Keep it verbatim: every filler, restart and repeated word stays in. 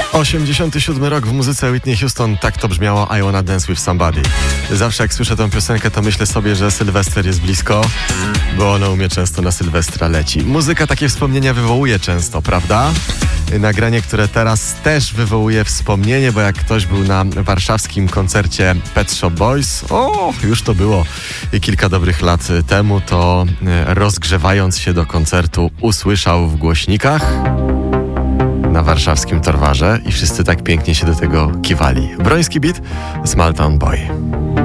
osiemdziesiąty siódmy rok w muzyce Whitney Houston, tak to brzmiało I Wanna Dance With Somebody. Zawsze jak słyszę tę piosenkę, to myślę sobie, że Sylwester jest blisko, bo ona u mnie często na Sylwestra leci. Muzyka takie wspomnienia wywołuje często, prawda? Nagranie, które teraz też wywołuje wspomnienie, bo jak ktoś był na warszawskim koncercie Pet Shop Boys, o, już to było kilka dobrych lat temu, to rozgrzewając się do koncertu usłyszał w głośnikach na warszawskim Torwarze i wszyscy tak pięknie się do tego kiwali. Broński beat, Small Town Boy.